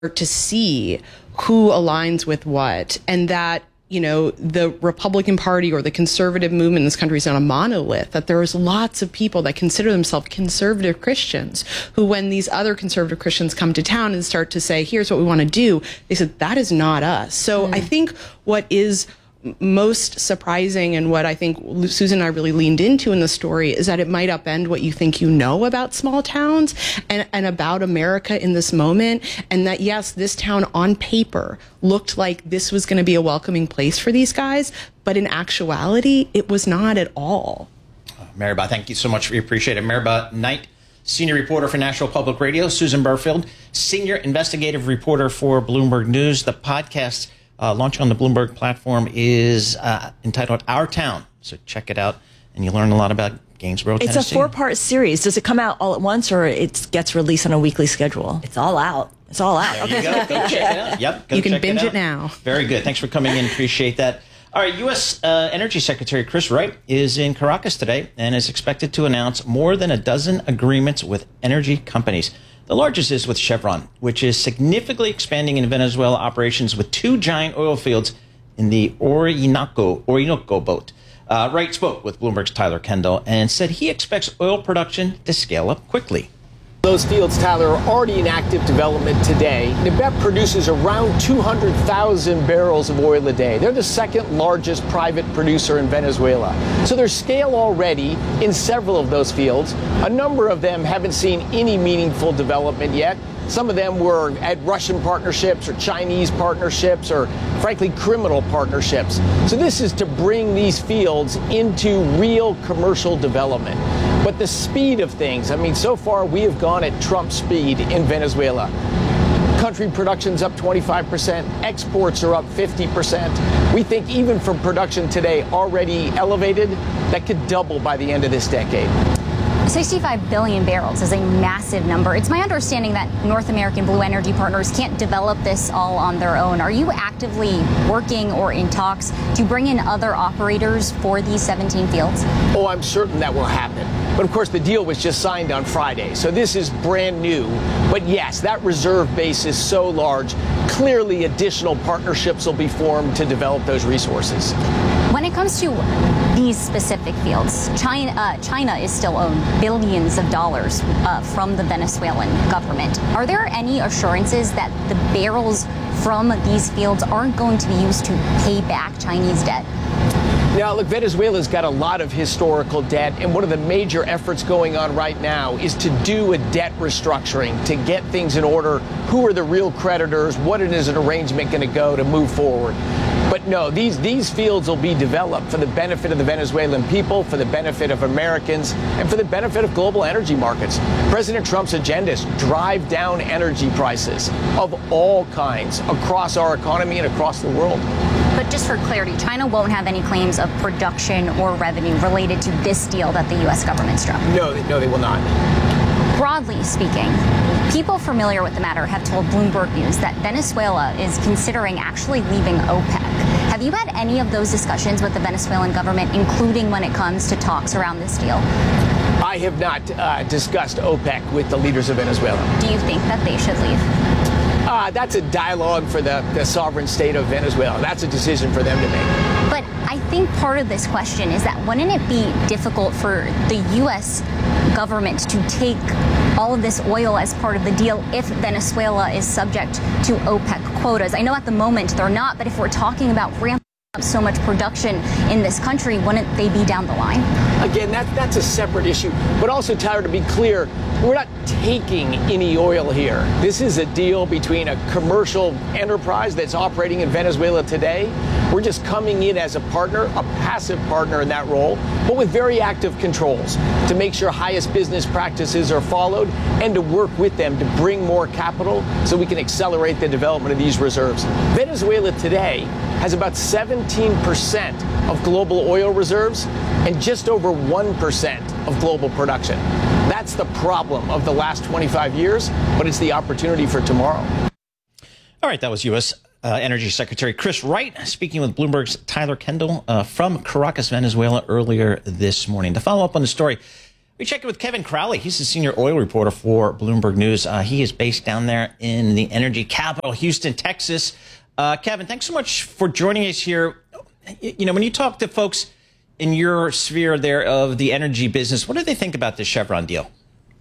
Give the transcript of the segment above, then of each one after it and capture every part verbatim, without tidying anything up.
to see who aligns with what, and that, you know, the Republican Party or the conservative movement in this country is not a monolith, that there's lots of people that consider themselves conservative Christians who, when these other conservative Christians come to town and start to say, here's what we want to do, they said, that is not us. So mm. I think what is most surprising and what I think Susan and I really leaned into in the story is that it might upend what you think you know about small towns and, and about America in this moment. And that, yes, this town on paper looked like this was going to be a welcoming place for these guys, but in actuality, it was not at all. Uh, Maribel, thank you so much. We appreciate it. Maribel Knight, senior reporter for National Public Radio. Susan Burfield, senior investigative reporter for Bloomberg News. The podcast Uh, launching on the Bloomberg platform is uh, entitled Our Town. So check it out, and you learn a lot about Gainesboro, Tennessee. Tennessee. It's a four-part series. Does it come out all at once, or it gets released on a weekly schedule? It's all out. It's all out. There you go. Go check it out. Yep. Go you can check binge it, it now. Very good. Thanks for coming in. Appreciate that. All right. U S Uh, Energy Secretary Chris Wright is in Caracas today and is expected to announce more than a dozen agreements with energy companies. The largest is with Chevron, which is significantly expanding in Venezuela operations with two giant oil fields in the Orinoco, Orinoco boat. Uh, Wright spoke with Bloomberg's Tyler Kendall and said he expects oil production to scale up quickly. Those fields, Tyler, are already in active development today. N B E P produces around two hundred thousand barrels of oil a day. They're the second largest private producer in Venezuela. So there's scale already in several of those fields. A number of them haven't seen any meaningful development yet. Some of them were at Russian partnerships or Chinese partnerships or, frankly, criminal partnerships. So this is to bring these fields into real commercial development. But the speed of things, I mean, so far we have gone at Trump speed in Venezuela. Country production's up twenty-five percent, exports are up fifty percent. We think even from production today already elevated, that could double by the end of this decade. sixty-five billion barrels is a massive number. It's my understanding that North American Blue Energy Partners can't develop this all on their own. Are you actively working or in talks to bring in other operators for these seventeen fields? Oh, I'm certain that will happen. But of course, the deal was just signed on Friday, so this is brand new. But yes, that reserve base is so large. Clearly, additional partnerships will be formed to develop those resources. When it comes to these specific fields, China, uh, China is still owed billions of dollars uh, from the Venezuelan government. Are there any assurances that the barrels from these fields aren't going to be used to pay back Chinese debt? Now, look, Venezuela's got a lot of historical debt, and one of the major efforts going on right now is to do a debt restructuring, to get things in order. Who are the real creditors? What is an arrangement going to go to move forward? But no, these, these fields will be developed for the benefit of the Venezuelan people, for the benefit of Americans, and for the benefit of global energy markets. President Trump's agenda is drive down energy prices of all kinds across our economy and across the world. But just for clarity, China won't have any claims of production or revenue related to this deal that the U S government struck. No, no, they will not. Broadly speaking, people familiar with the matter have told Bloomberg News that Venezuela is considering actually leaving OPEC. Have you had any of those discussions with the Venezuelan government, including when it comes to talks around this deal? I have not uh, discussed OPEC with the leaders of Venezuela. Do you think that they should leave? Uh, that's a dialogue for the, the sovereign state of Venezuela. That's a decision for them to make. But I think part of this question is that wouldn't it be difficult for the U S government to take all of this oil as part of the deal if Venezuela is subject to OPEC quotas? I know at the moment they're not, but if we're talking about ramping up so much production in this country, wouldn't they be down the line? Again, that, that's a separate issue. But also, Tyler, to be clear, we're not taking any oil here. This is a deal between a commercial enterprise that's operating in Venezuela today. We're just coming in as a partner, a passive partner in that role, but with very active controls to make sure highest business practices are followed and to work with them to bring more capital so we can accelerate the development of these reserves. Venezuela today has about seventeen percent of global oil reserves and just over one percent of global production. That's the problem of the last twenty-five years, but it's the opportunity for tomorrow. All right, that was U S Uh, Energy Secretary Chris Wright speaking with Bloomberg's Tyler Kendall uh, from Caracas, Venezuela earlier this morning. To follow up on the story, We check in with Kevin Crowley. He's the senior oil reporter for Bloomberg News. Uh, he is based down there in the energy capital, Houston, Texas. Uh, Kevin, thanks so much for joining us here. You know, when you talk to folks in your sphere there of the energy business, what do they think about this Chevron deal?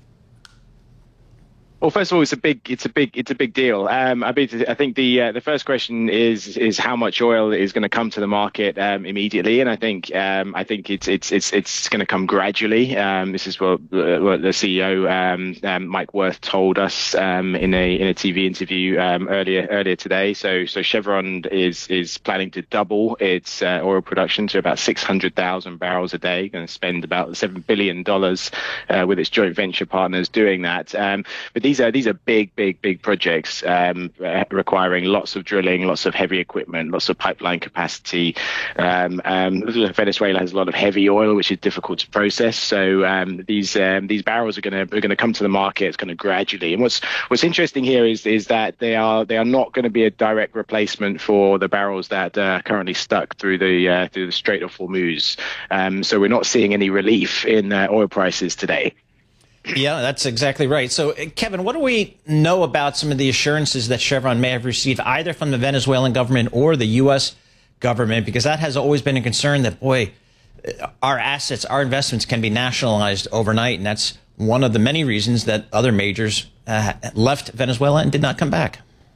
Well, first of all, it's a big, it's a big, it's a big deal. Um, I, mean, I think the uh, the first question is is how much oil is going to come to the market um, immediately, and I think um, I think it's it's it's it's going to come gradually. Um, this is what, what the C E O um, um, Mike Wirth told us um, in a in a T V interview um, earlier earlier today. So so Chevron is is planning to double its uh, oil production to about six hundred thousand barrels a day. Going to spend about seven billion dollars uh, with its joint venture partners doing that. Um, but These are these are big, big, big projects um, uh, requiring lots of drilling, lots of heavy equipment, lots of pipeline capacity. Um, um, Venezuela has a lot of heavy oil, which is difficult to process. So um, these um, these barrels are going to are going to come to the market. It's going to gradually. And what's what's interesting here is is that they are they are not going to be a direct replacement for the barrels that are currently stuck through the uh, through the Strait of Hormuz. Um, so we're not seeing any relief in uh, oil prices today. Yeah, that's exactly right. So, Kevin, what do we know about some of the assurances that Chevron may have received either from the Venezuelan government or the U S government? Because that has always been a concern that, boy, our assets, our investments can be nationalized overnight. And that's one of the many reasons that other majors uh, left Venezuela and did not come back.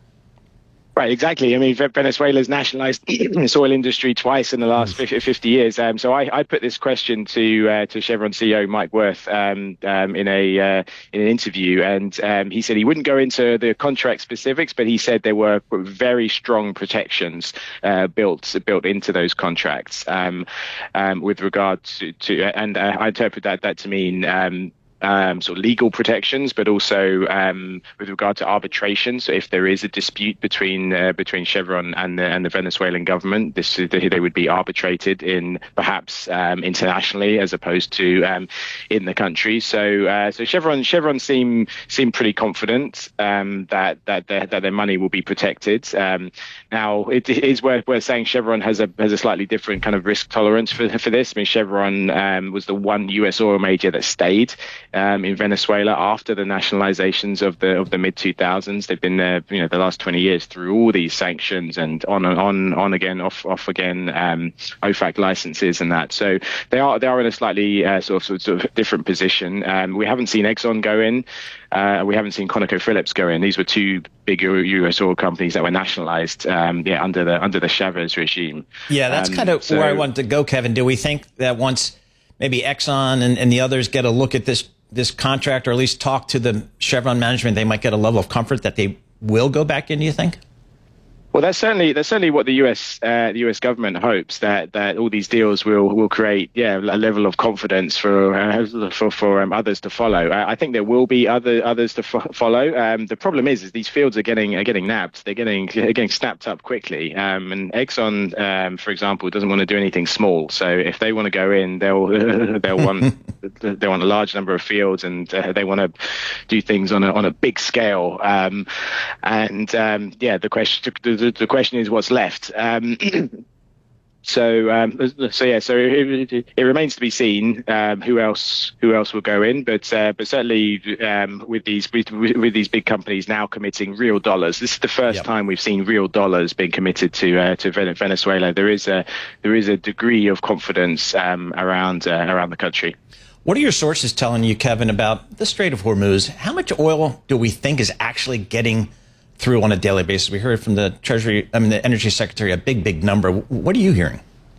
Right, exactly. I mean, Venezuela's nationalized its oil industry twice in the last fifty years. Um, so I, I put this question to uh, to Chevron C E O Mike Wirth um, um, in a uh, in an interview, and um, he said he wouldn't go into the contract specifics, but he said there were very strong protections uh, built built into those contracts um, um, with regard to, to and uh, I interpret that that to mean. Um, Um, sort of legal protections, but also um, with regard to arbitration. So if there is a dispute between uh, between Chevron and the, and the Venezuelan government, this they would be arbitrated in perhaps um, internationally as opposed to um, in the country. So uh, so Chevron Chevron seem seem pretty confident um, that that their, that their money will be protected. Um, now it is worth, worth saying Chevron has a has a slightly different kind of risk tolerance for for this. I mean, Chevron um, was the one U S oil major that stayed Um, in Venezuela after the nationalizations of the of the mid two thousands. They've been there, you know, the last twenty years through all these sanctions and on and on, on again, off off again, um, OFAC licenses and that. So they are they are in a slightly uh, sort of sort of different position. Um, we haven't seen Exxon go in. Uh, we haven't seen ConocoPhillips go in. These were two big U S oil companies that were nationalized, um, yeah, under the under the Chavez regime. Yeah, that's um, kind of so, where I wanted to go, Kevin. Do we think that once maybe Exxon and, and the others get a look at this this contract, or at least talk to the Chevron management, they might get a level of comfort that they will go back in, do you think? Well, that's certainly that's certainly what the U S uh, the U S government hopes, that that all these deals will will create yeah a level of confidence for uh, for for um, others to follow. I, I think there will be other others to fo- follow. Um, the problem is, is these fields are getting are getting nabbed. They're getting are getting snapped up quickly. Um, and Exxon, um, for example, doesn't want to do anything small. So if they want to go in, they'll they'll want they want a large number of fields, and uh, they want to do things on a on a big scale. Um, and um, yeah, the question. The, The question is what's left. Um, so, um, so yeah. So it, it, it remains to be seen um, who else who else will go in. But uh, but certainly um, with these with, with these big companies now committing real dollars, this is the first yep. time we've seen real dollars being committed to uh, to Venezuela. There is a there is a degree of confidence um, around uh, around the country. What are your sources telling you, Kevin, about the Strait of Hormuz? How much oil do we think is actually getting through on a daily basis? We heard from the Treasury, I mean, the Energy Secretary, a big, big number. What are you hearing?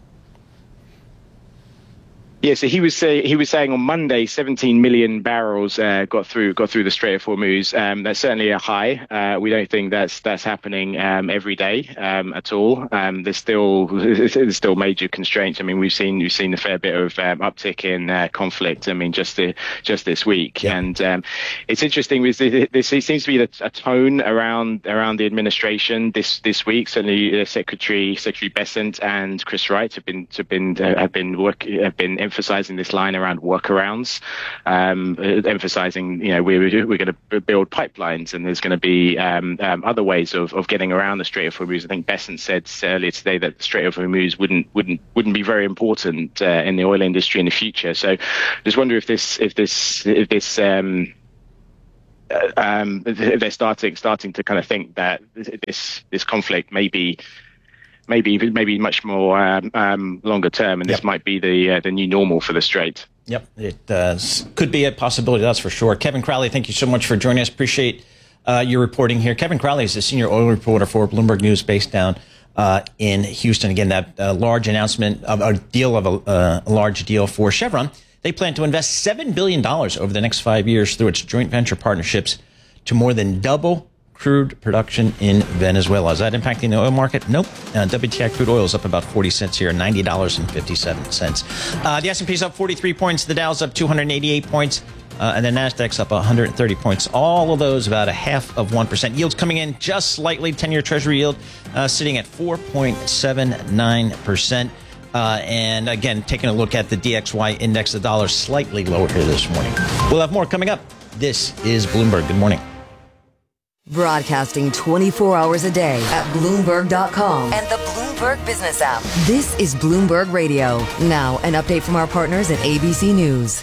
Yeah, so he was say, he was saying on Monday, seventeen million barrels uh, got through got through the Strait of Hormuz. Um, that's certainly a high. Uh, we don't think that's that's happening um, every day um, at all. Um, there's still there's still major constraints. I mean, we've seen we've seen a fair bit of um, uptick in uh, conflict. I mean, just the, just this week, yeah. and um, it's interesting. There seems to be a tone around around the administration this this week. Certainly, uh, Secretary Secretary Bessent and Chris Wright have been have been uh, have been work have been emphasizing this line around workarounds, um, emphasizing, you know, we're, we're going to build pipelines and there's going to be um, um, other ways of, of getting around the Strait of Hormuz. I think Bessent said earlier today that the Strait of Hormuz wouldn't wouldn't wouldn't be very important uh, in the oil industry in the future. So just wonder if this if this if this um, uh, um, they're starting starting to kind of think that this this conflict may be maybe maybe much more um, um, longer term, and this yep. might be the uh, the new normal for the Strait. Yep, it uh, could be a possibility, that's for sure. Kevin Crowley, thank you so much for joining us. Appreciate uh, your reporting here. Kevin Crowley is a senior oil reporter for Bloomberg News based down uh, in Houston. Again, that uh, large announcement of a deal of a, uh, a large deal for Chevron. They plan to invest seven billion dollars over the next five years through its joint venture partnerships to more than double crude production in Venezuela. Is that impacting the oil market? Nope. Uh, W T I crude oil is up about forty cents here, ninety dollars and fifty-seven cents. Uh, the S and P is up forty-three points. The Dow's up two hundred eighty-eight points. Uh, and the Nasdaq's up one hundred thirty points. All of those about a half of one percent. Yields coming in just slightly. ten-year Treasury yield uh, sitting at four point seven nine percent. Uh, and again, taking a look at the D X Y index, the dollar slightly lower here this morning. We'll have more coming up. This is Bloomberg. Good morning. Broadcasting twenty-four hours a day at Bloomberg dot com and the Bloomberg Business app. This is Bloomberg Radio. Now, an update from our partners at A B C News.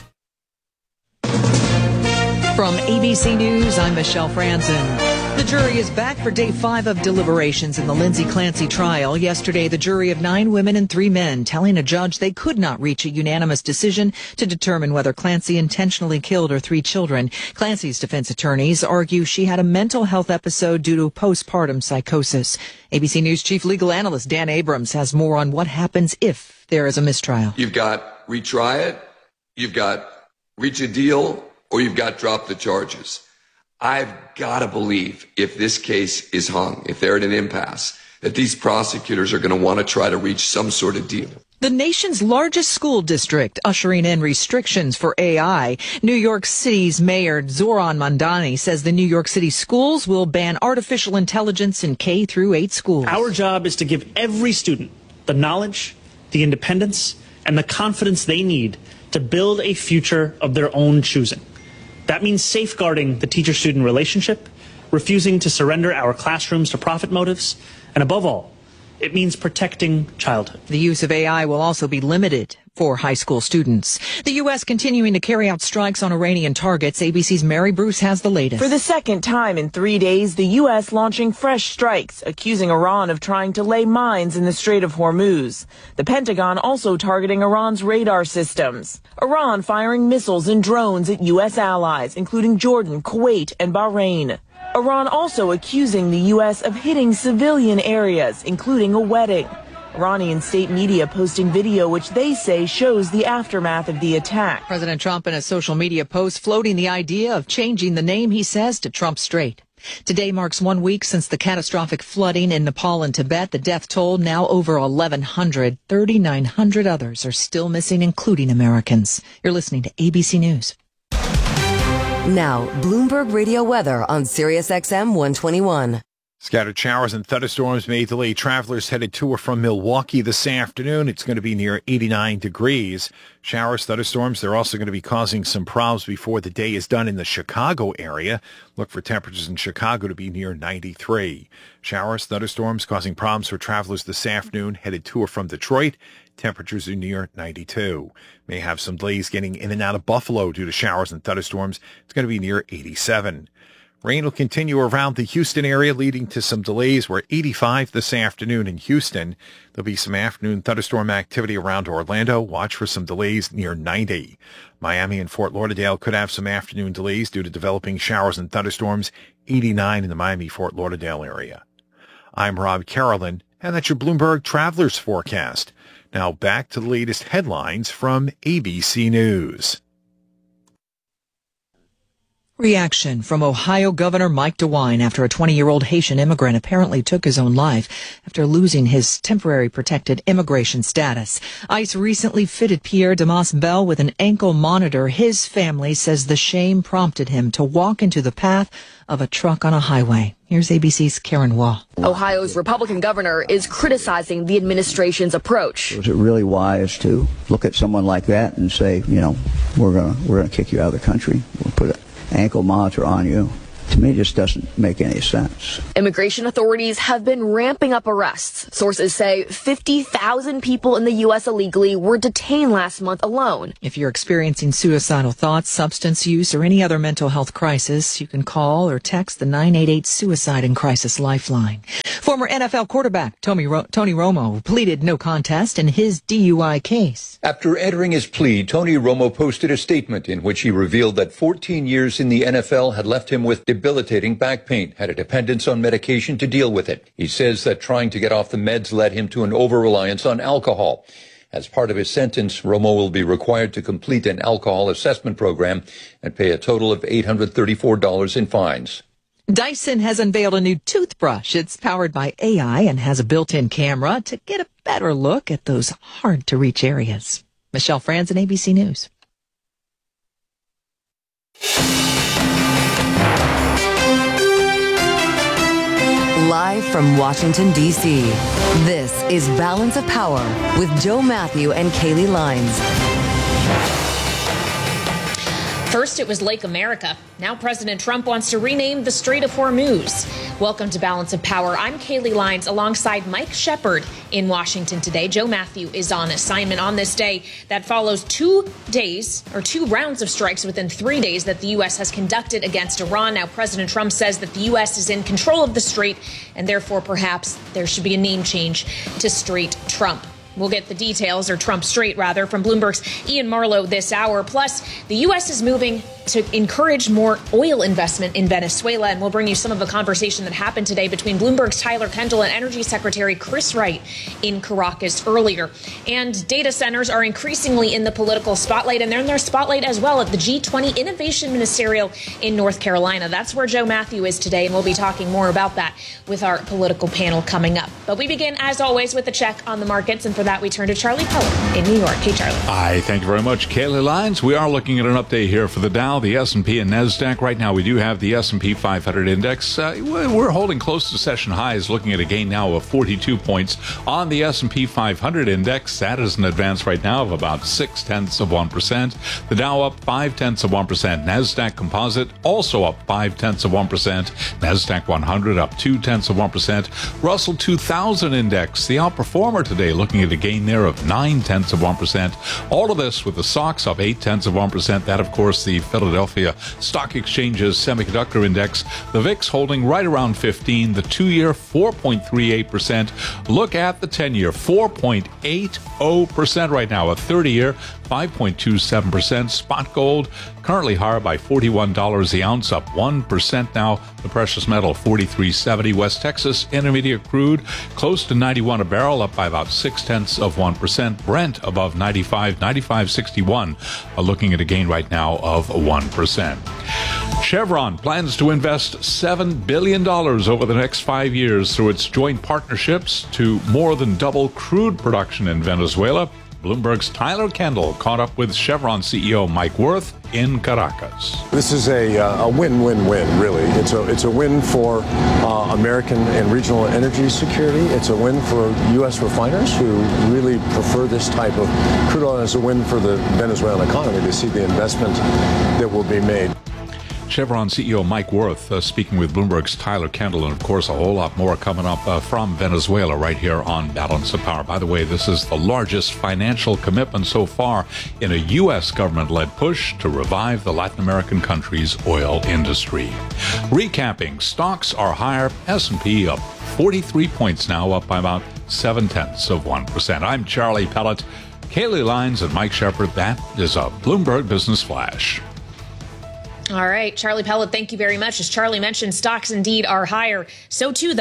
From A B C News, I'm Michelle Franzen. The jury is back for day five of deliberations in the Lindsay Clancy trial. Yesterday, the jury of nine women and three men telling a judge they could not reach a unanimous decision to determine whether Clancy intentionally killed her three children. Clancy's defense attorneys argue she had a mental health episode due to postpartum psychosis. A B C News chief legal analyst Dan Abrams has more on what happens if there is a mistrial. You've got retry it, you've got reach a deal, or you've got drop the charges. I've got to believe if this case is hung, if they're at an impasse, that these prosecutors are going to want to try to reach some sort of deal. The nation's largest school district ushering in restrictions for A I. New York City's Mayor Zoran Mandani says the New York City schools will ban artificial intelligence in K through eight schools. Our job is to give every student the knowledge, the independence, and the confidence they need to build a future of their own choosing. That means safeguarding the teacher-student relationship, refusing to surrender our classrooms to profit motives, and above all, it means protecting childhood. The use of A I will also be limited for high school students. The U S continuing to carry out strikes on Iranian targets. A B C's Mary Bruce has the latest. For the second time in three days, the U S launching fresh strikes, accusing Iran of trying to lay mines in the Strait of Hormuz. The Pentagon also targeting Iran's radar systems. Iran firing missiles and drones at U S allies, including Jordan, Kuwait, and Bahrain. Iran also accusing the U S of hitting civilian areas, including a wedding. Iranian state media posting video which they say shows the aftermath of the attack. President Trump in a social media post floating the idea of changing the name, he says, to Trump Strait. Today marks one week since the catastrophic flooding in Nepal and Tibet. The death toll now over eleven hundred. thirty-nine hundred others are still missing, including Americans. You're listening to A B C News. Now, Bloomberg Radio weather on Sirius X M one twenty-one. Scattered showers and thunderstorms may delay travelers headed to or from Milwaukee this afternoon. It's going to be near eighty-nine degrees. Showers, thunderstorms, they're also going to be causing some problems before the day is done in the Chicago area. Look for temperatures in Chicago to be near ninety-three. Showers, thunderstorms causing problems for travelers this afternoon headed to or from Detroit. Temperatures are near ninety-two. May have some delays getting in and out of Buffalo due to showers and thunderstorms. It's going to be near eighty-seven. Rain will continue around the Houston area, leading to some delays. We're eighty-five this afternoon in Houston. There'll be some afternoon thunderstorm activity around Orlando. Watch for some delays near ninety. Miami and Fort Lauderdale could have some afternoon delays due to developing showers and thunderstorms. eighty-nine in the Miami-Fort Lauderdale area. I'm Rob Carolyn, and that's your Bloomberg Travelers Forecast. Now back to the latest headlines from A B C News. Reaction from Ohio Governor Mike DeWine after a twenty-year-old Haitian immigrant apparently took his own life after losing his temporary protected immigration status. ICE recently fitted Pierre Damas Bell with an ankle monitor. His family says the shame prompted him to walk into the path of a truck on a highway. Here's A B C's Karen Wall. Ohio's Republican governor is criticizing the administration's approach. Was it really wise to look at someone like that and say, you know, we're going to we're going to kick you out of the country? We'll put an ankle monitor on you. To me, it just doesn't make any sense. Immigration authorities have been ramping up arrests. Sources say fifty thousand people in the U S illegally were detained last month alone. If you're experiencing suicidal thoughts, substance use, or any other mental health crisis, you can call or text the nine eight eight Suicide and Crisis Lifeline. Former N F L quarterback Tony, Ro- Tony Romo pleaded no contest in his D U I case. After entering his plea, Tony Romo posted a statement in which he revealed that fourteen years in the N F L had left him with debilitating back pain, had a dependence on medication to deal with it. He says that trying to get off the meds led him to an over-reliance on alcohol. As part of his sentence, Romo will be required to complete an alcohol assessment program and pay a total of eight hundred thirty-four dollars in fines. Dyson has unveiled a new toothbrush. It's powered by A I and has a built-in camera to get a better look at those hard-to-reach areas. Michelle Franzen, A B C News. Live from Washington, D C, this is Balance of Power with Joe Matthew and Kaylee Lines. First, it was Lake America. Now President Trump wants to rename the Strait of Hormuz. Welcome to Balance of Power. I'm Kaylee Lines alongside Mike Shepard in Washington today. Joe Matthew is on assignment on this day that follows two days or two rounds of strikes within three days that the U S has conducted against Iran. Now President Trump says that the U S is in control of the strait and therefore perhaps there should be a name change to Strait Trump. We'll get the details, or Trump Strait, rather, from Bloomberg's Ian Marlowe this hour. Plus, the U S is moving to encourage more oil investment in Venezuela, and we'll bring you some of the conversation that happened today between Bloomberg's Tyler Kendall and Energy Secretary Chris Wright in Caracas earlier. And data centers are increasingly in the political spotlight, and they're in their spotlight as well at the G twenty Innovation Ministerial in North Carolina. That's where Joe Matthew is today, and we'll be talking more about that with our political panel coming up. But we begin, as always, with a check on the markets, and for that, we turn to Charlie Pellet in New York. Hey, Charlie. Hi, thank you very much, Kaylee Lines. We are looking at an update here for the Dow, the S and P, and NASDAQ. Right now, we do have the S and P five hundred index. Uh, we're holding close to session highs, looking at a gain now of forty-two points on the S and P five hundred index. That is an advance right now of about six tenths of one percent. The Dow up five tenths of one percent. NASDAQ Composite also up five tenths of one percent. NASDAQ one hundred up two tenths of one percent. Russell two thousand index, the outperformer today, looking at a gain there of nine tenths of one percent. All of this with the S O X up eight tenths of one percent. That, of course, the Philadelphia Stock Exchange's semiconductor index. The V I X holding right around fifteen. The two-year four point three eight percent. Look at the ten-year four point eight zero percent right now. A thirty-year five point two seven percent. Spot gold currently higher by forty-one dollars the ounce, up one percent now. The precious metal forty-three seventy. West Texas Intermediate crude close to ninety-one a barrel, up by about six tenths of one percent. Brent above ninety-five, ninety-five sixty-one, uh, looking at a gain right now of one percent. Chevron plans to invest seven billion dollars over the next five years through its joint partnerships to more than double crude production in Venezuela. Bloomberg's Tyler Kendall caught up with Chevron C E O Mike Wirth in Caracas. This is a, uh, a win-win-win, really. It's a it's a win for uh, American and regional energy security. It's a win for U S refiners who really prefer this type of crude oil. It's a win for the Venezuelan economy to see the investment that will be made. Chevron C E O Mike Wirth uh, speaking with Bloomberg's Tyler Kendall, and of course a whole lot more coming up uh, from Venezuela right here on Balance of Power. By the way, this is the largest financial commitment so far in a U S government-led push to revive the Latin American country's oil industry. Recapping, stocks are higher, S and P up forty-three points now, up by about seven tenths of one percent. I'm Charlie Pellet, Kaylee Lines, and Mike Shepard. That is a Bloomberg Business Flash. All right, Charlie Pellet, thank you very much. As Charlie mentioned, stocks indeed are higher. So too, though,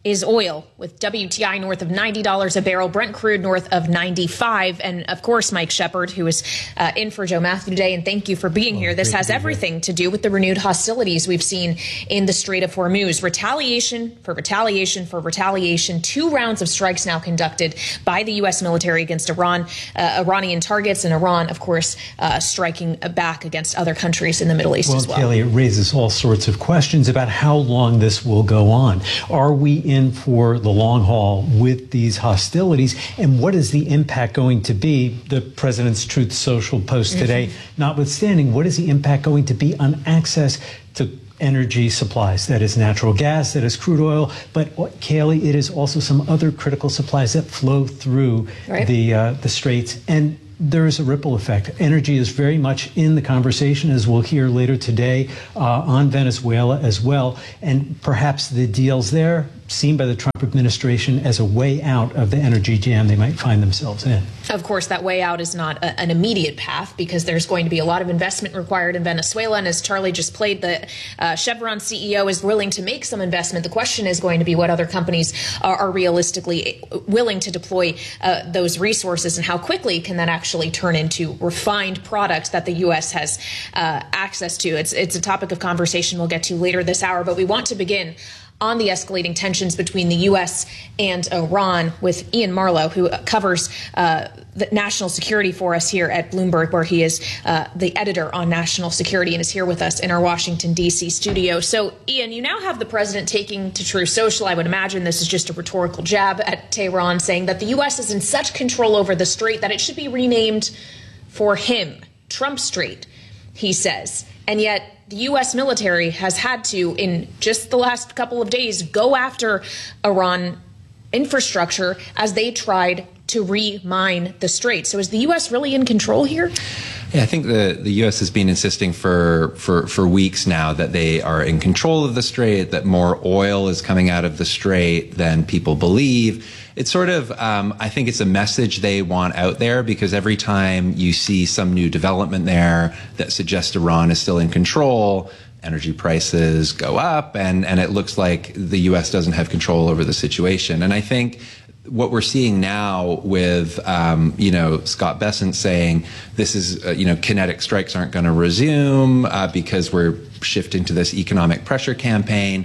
is oil, with W T I north of ninety dollars a barrel, Brent crude north of ninety-five. And of course, Mike Shepard, who is uh, in for Joe Matthew today, and thank you for being oh, here. This has everything here. to do with the renewed hostilities we've seen in the Strait of Hormuz. Retaliation for retaliation for retaliation. Two rounds of strikes now conducted by the U S military against Iran, uh, Iranian targets, and Iran, of course, uh, striking back against other countries in the Middle East well, as well. Kelly, it raises all sorts of questions about how long this will go on. Are we in for the long haul with these hostilities, and what is the impact going to be? The president's Truth Social post today, mm-hmm. notwithstanding, what is the impact going to be on access to energy supplies? That is natural gas, that is crude oil, but Kaylee, it is also some other critical supplies that flow through right. the uh, the straits, and there is a ripple effect. Energy is very much in the conversation, as we'll hear later today, uh, on Venezuela as well. And perhaps the deals there seen by the Trump administration as a way out of the energy jam they might find themselves in. Of course, that way out is not a, an immediate path, because there's going to be a lot of investment required in Venezuela. And as Charlie just played, the uh, Chevron C E O is willing to make some investment. The question is going to be what other companies are, are realistically willing to deploy uh, those resources, and how quickly can that actually turn into refined products that the U S has uh, access to. It's, it's a topic of conversation we'll get to later this hour, but we want to begin on the escalating tensions between the U S and Iran with Ian Marlowe, who covers uh, the national security for us here at Bloomberg, where he is uh, the editor on national security and is here with us in our Washington, D C studio. So, Ian, you now have the president taking to Truth Social. I would imagine this is just a rhetorical jab at Tehran, saying that the U S is in such control over the strait that it should be renamed for him, Trump Strait, he says. And yet the U S military has had to, in just the last couple of days, go after Iran infrastructure as they tried to re-mine the strait. So is the U S really in control here? Yeah, I think the, the U S has been insisting for, for, for weeks now that they are in control of the strait, that more oil is coming out of the strait than people believe. It's sort of, um, I think it's a message they want out there, because every time you see some new development there that suggests Iran is still in control, energy prices go up, and, and it looks like the U S doesn't have control over the situation. And I think what we're seeing now with, um, you know, Scott Bessent saying this is, uh, you know, kinetic strikes aren't going to resume uh, because we're shifting to this economic pressure campaign.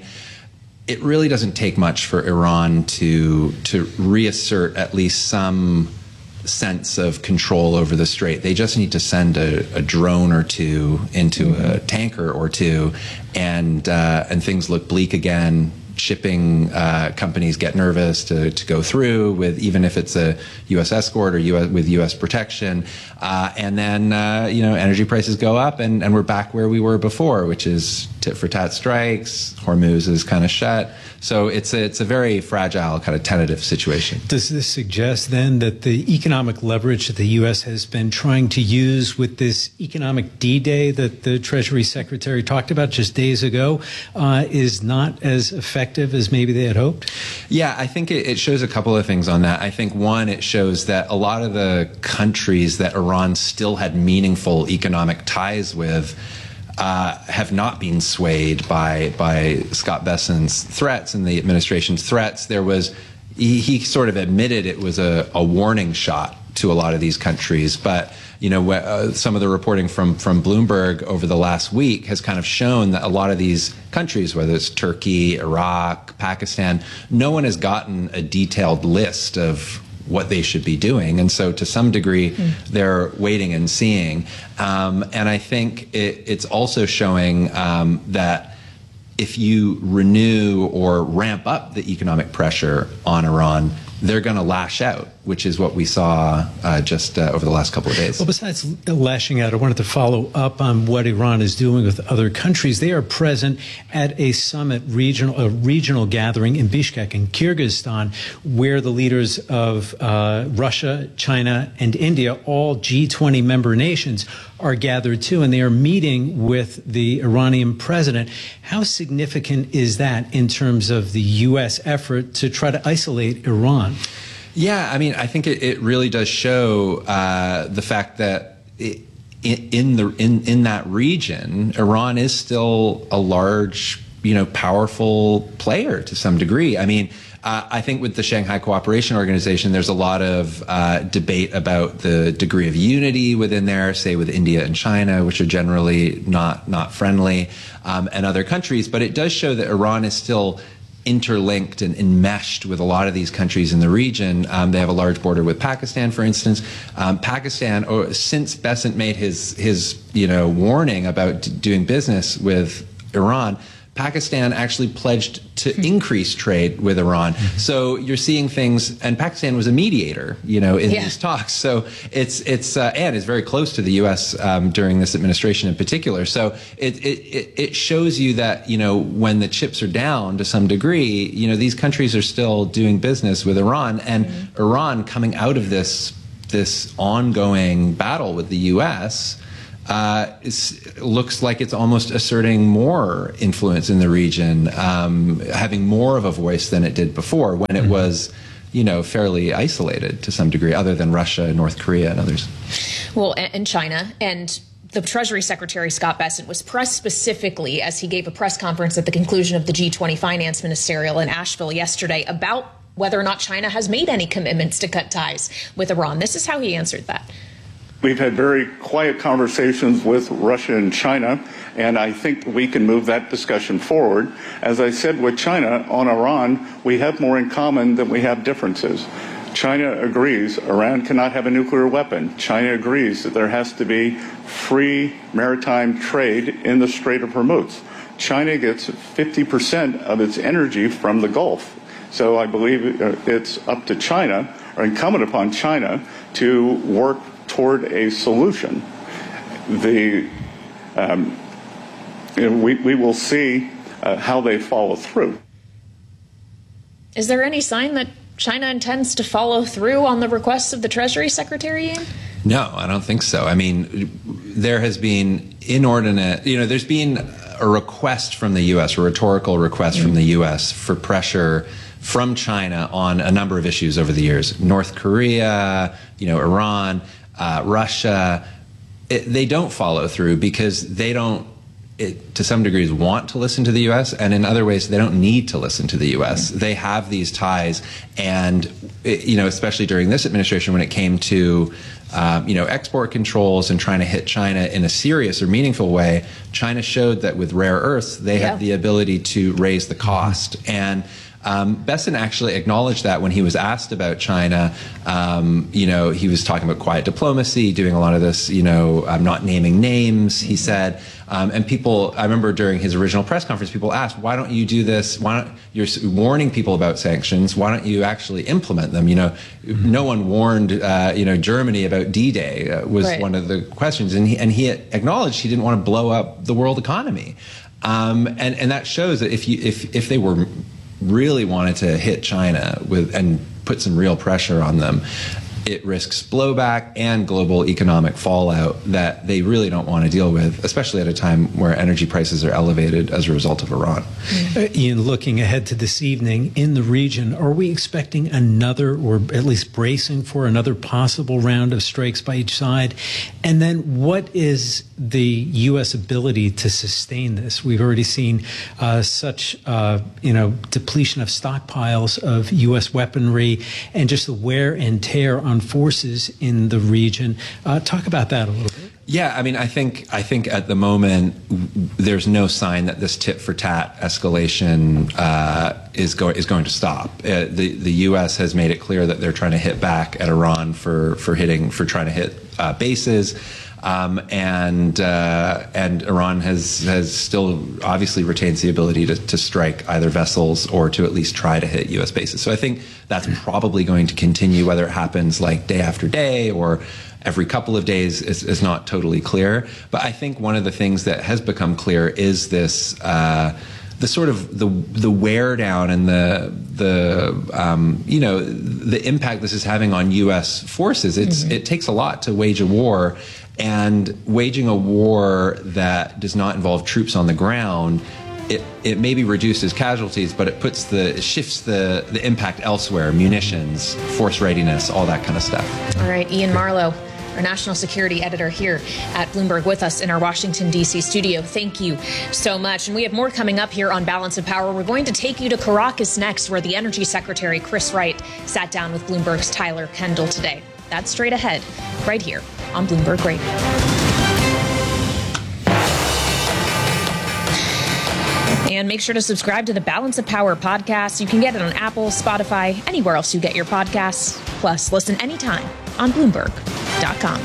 It really doesn't take much for Iran to to reassert at least some sense of control over the strait. They just need to send a, a drone or two into mm-hmm. a tanker or two, and uh, and things look bleak again. Shipping uh, companies get nervous to, to go through with, even if it's a U S escort or U S, with U S protection, uh, and then uh, you know, energy prices go up, and, and we're back where we were before, which is tit for tat strikes. Hormuz is kind of shut, so it's a, it's a very fragile, kind of tentative situation. Does this suggest then that the economic leverage that the U S has been trying to use with this economic D-Day that the Treasury Secretary talked about just days ago uh, is not as effective as maybe they had hoped? Yeah, I think it, it shows a couple of things on that. I think, one, it shows that a lot of the countries that Iran still had meaningful economic ties with uh, have not been swayed by by Scott Bessent's threats and the administration's threats. There was, he, he sort of admitted it was a, a warning shot to a lot of these countries, but you know, uh, some of the reporting from, from Bloomberg over the last week has kind of shown that a lot of these countries, whether it's Turkey, Iraq, Pakistan, no one has gotten a detailed list of what they should be doing. And so to some degree, mm. they're waiting and seeing. Um, and I think it, it's also showing um, that if you renew or ramp up the economic pressure on Iran, they're going to lash out, which is what we saw uh, just uh, over the last couple of days. Well, besides lashing out, I wanted to follow up on what Iran is doing with other countries. They are present at a summit, regional, a regional gathering in Bishkek in Kyrgyzstan, where the leaders of uh, Russia, China, and India, all G twenty member nations, are gathered too, and they are meeting with the Iranian president. How significant is that in terms of the U S effort to try to isolate Iran? Yeah, I mean, I think it, it really does show uh, the fact that it, in, in the in in that region, Iran is still a large, you know, powerful player to some degree. I mean, uh, I think with the Shanghai Cooperation Organization, there's a lot of uh, debate about the degree of unity within there, say with India and China, which are generally not not friendly, um, and other countries. But it does show that Iran is still interlinked and enmeshed with a lot of these countries in the region. Um, they have a large border with Pakistan, for instance. Um, Pakistan, oh, since Bessent made his his you know warning about d- doing business with Iran, Pakistan actually pledged to increase trade with Iran. So you're seeing things, and Pakistan was a mediator, you know, in yeah. these talks. So it's it's uh, and is very close to the U S um, during this administration in particular. So it, it it shows you that, you know, when the chips are down to some degree, you know, these countries are still doing business with Iran, and mm-hmm. Iran coming out of this this ongoing battle with the U S Uh, it looks like it's almost asserting more influence in the region, um, having more of a voice than it did before, when it mm-hmm. was, you know, fairly isolated to some degree, other than Russia, North Korea, and others. Well, and China. And the Treasury Secretary, Scott Bessent, was pressed specifically as he gave a press conference at the conclusion of the G twenty Finance Ministerial in Asheville yesterday about whether or not China has made any commitments to cut ties with Iran. This is how he answered that. We've had very quiet conversations with Russia and China, and I think we can move that discussion forward. As I said with China, on Iran, we have more in common than we have differences. China agrees Iran cannot have a nuclear weapon. China agrees that there has to be free maritime trade in the Strait of Hormuz. China gets fifty percent of its energy from the Gulf. So I believe it's up to China, or incumbent upon China, to work toward a solution. The um, you know, we we will see uh, how they follow through. Is there any sign that China intends to follow through on the requests of the Treasury Secretary, Ian? No, I don't think so. I mean, there has been inordinate, you know, there's been a request from the U S, a rhetorical request mm. from the U S for pressure from China on a number of issues over the years. North Korea, you know, Iran, Uh, Russia, it, they don't follow through because they don't, it, to some degrees, want to listen to the U S, and in other ways, they don't need to listen to the U S. They have these ties, and, it, you know, especially during this administration when it came to, um, you know, export controls and trying to hit China in a serious or meaningful way, China showed that with rare earths, they yeah. have the ability to raise the cost. And Um, Bessent actually acknowledged that when he was asked about China. Um, you know, he was talking about quiet diplomacy, doing a lot of this, you know, um, not naming names, he said. Um, and people, I remember during his original press conference, people asked, why don't you do this? Why don't, you're warning people about sanctions. Why don't you actually implement them? You know, mm-hmm. no one warned, uh, you know, Germany about D-Day uh, was right. one of the questions. And he, and he acknowledged he didn't want to blow up the world economy. Um, and, and that shows that if you, if, if they were really wanted to hit China with and put some real pressure on them, it risks blowback and global economic fallout that they really don't want to deal with, especially at a time where energy prices are elevated as a result of Iran. Uh, Ian, looking ahead to this evening in the region, are we expecting another, or at least bracing for another possible round of strikes by each side? And then what is the U S ability to sustain this? We've already seen uh, such, uh, you know, depletion of stockpiles of U S weaponry and just the wear and tear on forces in the region. Uh, talk about that a little bit. Yeah, I mean, I think I think at the moment there's no sign that this tit for tat escalation uh, is going is going to stop. Uh, the the U S has made it clear that they're trying to hit back at Iran for for hitting for trying to hit uh, bases. Um, and uh, and Iran has has still obviously retains the ability to, to strike either vessels or to at least try to hit U S bases. So I think that's probably going to continue, whether it happens like day after day or every couple of days is, is not totally clear. But I think one of the things that has become clear is this uh, the sort of the the wear down and the the um, you know the impact this is having on U S forces. It's mm-hmm. it takes a lot to wage a war. And waging a war that does not involve troops on the ground, it, it maybe reduces casualties, but it puts the it shifts the, the impact elsewhere, munitions, force readiness, all that kind of stuff. All right, Ian Marlowe, our national security editor here at Bloomberg, with us in our Washington, D C studio. Thank you so much. And we have more coming up here on Balance of Power. We're going to take you to Caracas next, where the Energy Secretary, Chris Wright, sat down with Bloomberg's Tyler Kendall today. That's straight ahead, right here on Bloomberg Radio. And make sure to subscribe to the Balance of Power podcast. You can get it on Apple, Spotify, anywhere else you get your podcasts. Plus, listen anytime on Bloomberg dot com.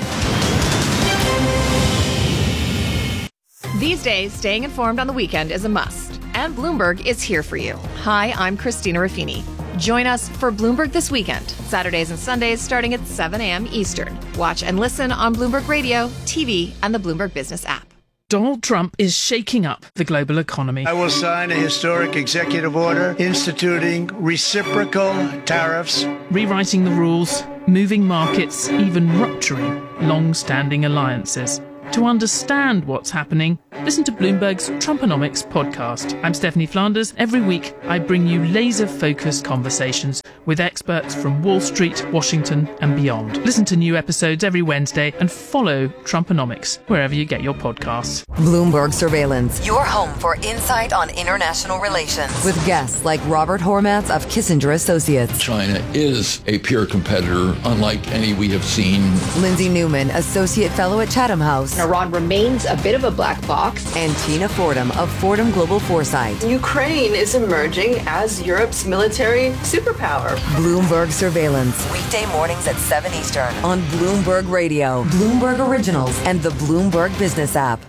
These days, staying informed on the weekend is a must. And Bloomberg is here for you. Hi, I'm Christina Ruffini. Join us for Bloomberg This Weekend, Saturdays and Sundays starting at seven a.m. Eastern. Watch and listen on Bloomberg Radio, T V, and the Bloomberg Business app. Donald Trump is shaking up the global economy. I will sign a historic executive order instituting reciprocal tariffs, rewriting the rules, moving markets, even rupturing long-standing alliances. To understand what's happening, listen to Bloomberg's Trumponomics podcast. I'm Stephanie Flanders. Every week, I bring you laser-focused conversations with experts from Wall Street, Washington, and beyond. Listen to new episodes every Wednesday and follow Trumponomics wherever you get your podcasts. Bloomberg Surveillance, your home for insight on international relations. With guests like Robert Hormats of Kissinger Associates. China is a peer competitor, unlike any we have seen. Lindsay Newman, Associate Fellow at Chatham House. Iran remains a bit of a black box. And Tina Fordham of Fordham Global Foresight. Ukraine is emerging as Europe's military superpower. Bloomberg Surveillance. Weekday mornings at seven Eastern on Bloomberg Radio, Bloomberg Originals, and the Bloomberg Business app.